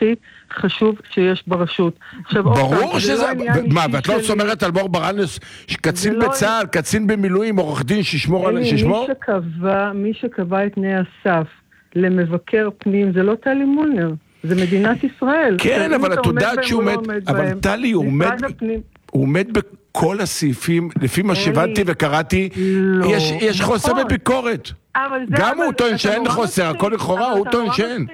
הכי חשוב שיש ברשות. ברור שזה... מה, ואת לא אומרת על מור ברנס, קצין בצה"ל, קצין במילואים, עורך דין ששמור על... מי שקבע את תנאי הסף למבקר פנים, זה לא טלי מולנר, זה מדינת ישראל. כן, אבל את יודעת שהוא עומד... אבל טלי, הוא עומד בכל הסעיפים, לפי מה שהבנתי וקראתי, יש חוסר בביקורת. גם הוא טוען שאין חוסר, הכל לכאורה, הוא טוען שאין.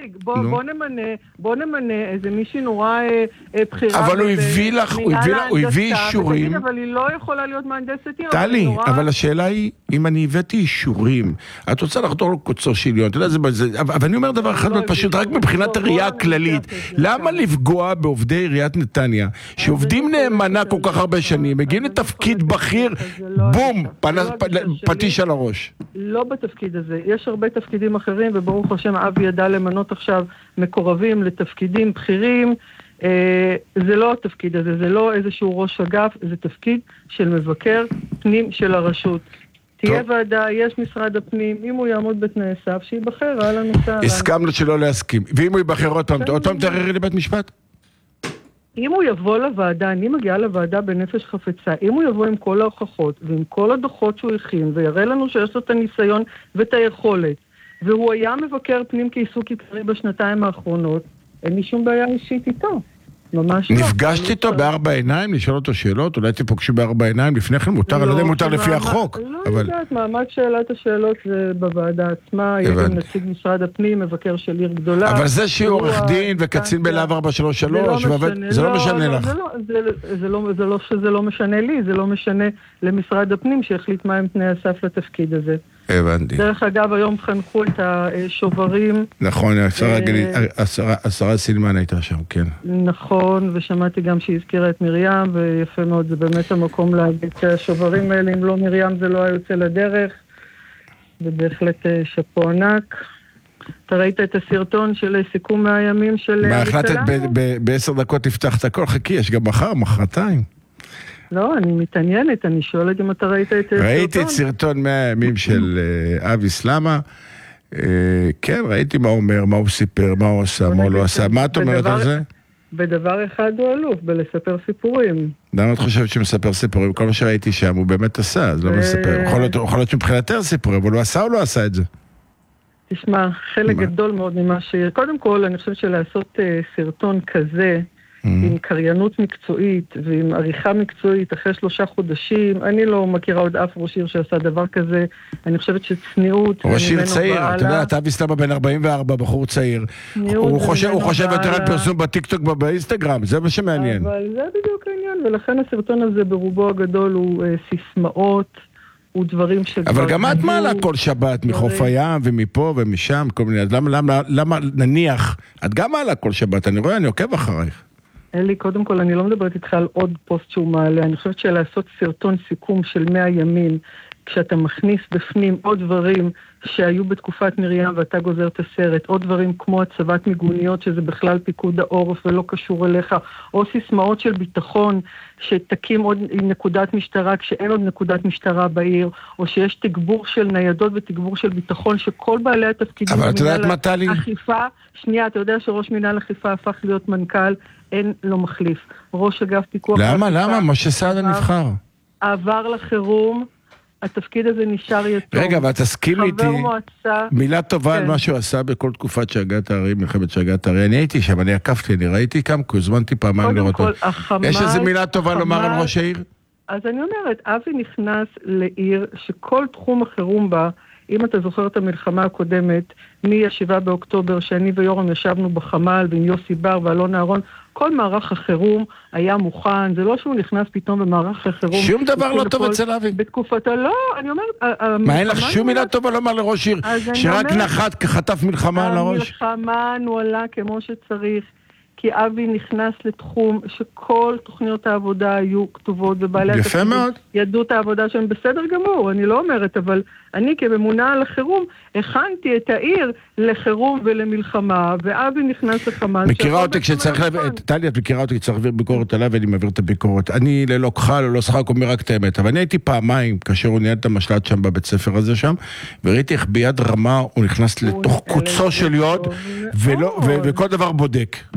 בוא נמנה איזה מישהי נורא בחירה. אבל הוא הביא אישורים. אבל היא לא יכולה להיות מהנדסת עיר. טלי, אבל השאלה היא, אם אני הבאתי אישורים, את רוצה לחתור לקוצו שליון, אתה יודע, אבל אני אומר דבר אחד פשוט, רק מבחינת הראייה הכללית, למה לפגוע בעובדי עיריית נתניה, שעובדים נאמנה כל כך הרבה שנים, מגיעים לתפקיד בכיר, בום, פטיש על הראש. לא בתפקיד הזה. יש הרבה תפקידים אחרים, וברוך השם אבי ידע למנות עכשיו מקורבים לתפקידים בכירים. זה לא התפקיד הזה, זה לא איזשהו ראש אגף, זה תפקיד של מבקר פנים של הרשות. תהיה ועדה, יש משרד הפנים, אם הוא יעמוד בתנאי סף, שיבחר על הנושא. הסכמנו שלא להסכים. ואם הוא יבחר עוד פעם תערערי לבית משפט? אם הוא יבוא לוועדה, אני מגיעה לוועדה בנפש חפצה, אם הוא יבוא עם כל ההוכחות ועם כל הדוחות שהוא הכין, ויראה לנו שיש לו את הניסיון ואת היכולת, והוא היה מבקר פנים כעיסוק עיקרי בשנתיים האחרונות, אין לי שום בעיה אישית איתו. ממש לא. נפגשת איתו בארבע עיניים, לשאול אותו שאלות, אולי תפוגשו בארבע עיניים, לפני כן מותר, על ידי מותר לפי החוק. לא יודעת, מעמד שאלת השאלות זה בוועדה עצמה, יש גם נציג משרד הפנים, מבקר של עיר גדולה. אבל זה שהוא עורך דין וקצין בלהב 433, זה לא משנה לך. זה לא שזה לא משנה לי, זה לא משנה למשרד הפנים שהחליט מה הם תנאי הסף לתפקיד הזה. הבנתי. דרך אגב, היום חנכו את השוברים. נכון, השרה סילמן הייתה שם, כן. נכון, ושמעתי גם שהזכירה את מרים, ויפה מאוד, זה באמת המקום להגיד שהשוברים האלה, אם לא מרים זה לא היה יוצא לדרך, ובהחלט שפו ענק. אתה ראית את הסרטון של סיכום מהימים של... מה, החלטת ב10 דקות תפתח את הכל, חכי, יש גם מחרתיים. לא, אני מתעניינת, אני שואלת אם אתה ראית את הסרטון. ראיתי את סרטון מהימים של אבי סלמה, כן, ראיתי מה הוא אומר, מה הוא סיפר, מה הוא עשה, מה הוא לא עשה, מה את אומרת על זה? בדבר אחד הוא אלוף, בלספר סיפורים. למה את חושבת שמספר סיפורים? כל מה שראיתי שם הוא באמת עשה, אז לא מספר. יכול להיות שמבחינתר סיפורים, אבל הוא עשה או לא עשה את זה? תשמע, חלק גדול מאוד ממה קודם כל, אני חושבת שלעשות סרטון כזה, עם קריינות מקצועית ועם עריכה מקצועית אחרי 3 חודשים, אני לא מכירה עוד אף ראש עיר שעשה דבר כזה, אני חושבת שצניעות... ראש עיר צעיר, אתה יודע, אתה מסתבר בן 44, בחור צעיר, הוא חושב יותר על פרסום בטיקטוק ובאינסטגרם, זה מה שמעניין. אבל זה בדיוק העניין, ולכן הסרטון הזה ברובו הגדול הוא סיסמאות, הוא דברים שכבר... אבל גם את מעלה כל שבת מחוף הים ומפה ומשם, כל מיני, אז למה נניח, את גם מעלה כל שבת, אני רואה, אני עוקב אחרייך. אלי, קודם כל, אני לא מדברת איתך על עוד פוסט שהוא מעלה, אני חושבת שלעשות סרטון סיכום של 100 ימים, כשאתה מכניס בפנים עוד דברים שהיו בתקופת מרים ואתה גוזר את הסרט, עוד דברים כמו הצבת מיגוניות, שזה בכלל פיקוד העורף ולא קשור אליך, או סיסמאות של ביטחון, שתקים עוד נקודת משטרה כשאין עוד נקודת משטרה בעיר, או שיש תגבור של ניידות ותגבור של ביטחון, שכל בעלי התפקידים... אבל אתה יודעת מה טלי? אכיפה, שנייה, אתה יודע שראש מינהל אכיפה הפך להיות מנכ"ל, אין לו מחליף. ראש אגף פיקוח... למה? משה סעדה נבחר. עבר לחירום, התפקיד הזה נשאר יתום. רגע, אבל תסכים איתי, מילה טובה על מה שהוא עשה בכל תקופת שהגעת הרי, מלחמת שהגעת הרי. אני הייתי שם, אני עקפתי, אני ראיתי כמה, הזמנתי פעמיים לראות. יש איזו מילה טובה לומר על ראש העיר? אז אני אומרת, אבי נכנס לעיר שכל תחום החירום בה, אם אתה זוכר את המלחמה הקודמת, מ-7 באוקטובר, שאני ויורם ישבנו בחמ"ל, ועם יוסי בר ואלון אהרון, כל מערך החירום היה מוכן, זה לא שהוא נכנס פתאום במערך החירום. שום דבר לא טוב אצל אבי. בתקופתו, לא, אני אומרת... מה, אין לך שום מילה טובה לומר לראש עיר, שרק נחת כחטף מלחמה על הראש? המלחמה נועלה כמו שצריך, כי אבי נכנס לתחום שכל תוכניות העבודה היו כתובות, ובעלי יפה מאוד. ידעו את העבודה שהם בסדר גמור, אני לא אומרת, אבל אני כממונה על החירום, הכנתי את העיר לחירום ולמלחמה, ואבי נכנס לחמ"ל. מכירה אותי כשצריך טלי, את מכירה אותי כשצריך להעביר ביקורת עליו, ואני מעביר את הביקורת. אני ללא כחל או לא שחק אומר רק את האמת, אבל אני הייתי פעמיים, כאשר הוא ניהל את המשלט שם בבית ספר הזה שם, וראיתי איך ביד רמה הוא נכנס לתוך קוצו של יוד, וכל דבר בודק.